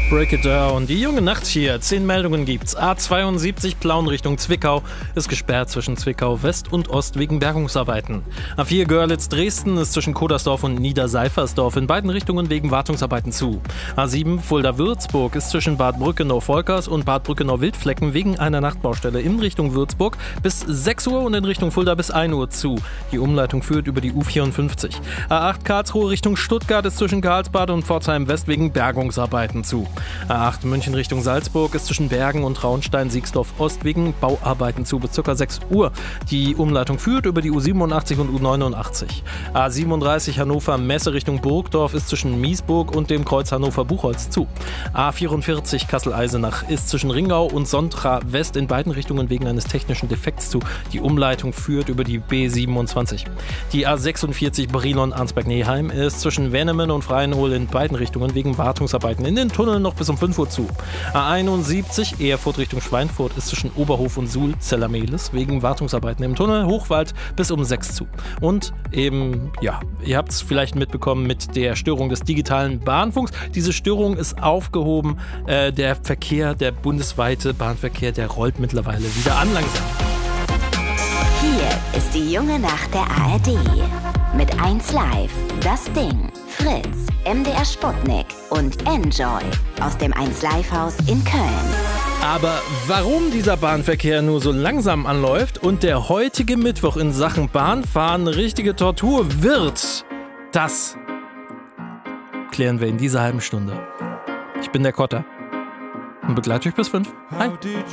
Break it down. Die junge Nacht hier. 10 Meldungen gibt's. A72 Plauen Richtung Zwickau ist gesperrt zwischen Zwickau West und Ost wegen Bergungsarbeiten. A4 Görlitz Dresden ist zwischen Kodersdorf und Niederseifersdorf in beiden Richtungen wegen Wartungsarbeiten zu. A7 Fulda Würzburg ist zwischen Bad Brückenau-Volkers und Bad Brückenau-Wildflecken wegen einer Nachtbaustelle in Richtung Würzburg bis 6 Uhr und in Richtung Fulda bis 1 Uhr zu. Die Umleitung führt über die U54. A8 Karlsruhe Richtung Stuttgart ist zwischen Karlsbad und Pforzheim West wegen Bergungsarbeiten zu. A8 München Richtung Salzburg ist zwischen Bergen und Traunstein-Siegsdorf Ost wegen Bauarbeiten zu bis ca. 6 Uhr. Die Umleitung führt über die U87 und U89. A37 Hannover Messe Richtung Burgdorf ist zwischen Miesburg und dem Kreuz Hannover-Buchholz zu. A44 Kassel-Eisenach ist zwischen Ringau und Sontra West in beiden Richtungen wegen eines technischen Defekts zu. Die Umleitung führt über die B27. Die A46 Brilon-Arnsberg-Neheim ist zwischen Wennemen und Freienhol in beiden Richtungen wegen Wartungsarbeiten in den Tunneln noch bis um 5 Uhr zu. A71 Erfurt Richtung Schweinfurt ist zwischen Oberhof und Suhl-Zellermehlis wegen Wartungsarbeiten im Tunnel Hochwald bis um 6 zu. Und eben, ja, ihr habt es vielleicht mitbekommen mit der Störung des digitalen Bahnfunks. Diese Störung ist aufgehoben. Der Verkehr, der bundesweite Bahnverkehr, der rollt mittlerweile wieder an langsam. Hier ist die junge Nacht der ARD. Mit 1 Live, Das Ding, Fritz, MDR Sputnik und Enjoy aus dem 1 Live Haus in Köln. Aber warum dieser Bahnverkehr nur so langsam anläuft und der heutige Mittwoch in Sachen Bahnfahren eine richtige Tortur wird, das klären wir in dieser halben Stunde. Ich bin der Kotter und begleite euch bis 5. Hi.